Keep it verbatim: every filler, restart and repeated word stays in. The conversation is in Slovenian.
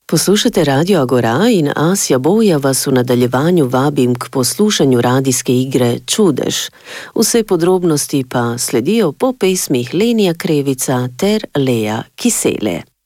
Poslušate Radio Agora in Asja Boja vas v nadaljevanju vabim k poslušanju radijske igre Čudež. Vse podrobnosti pa sledijo po pesmih Lenija Krevica ter Lea Kisele.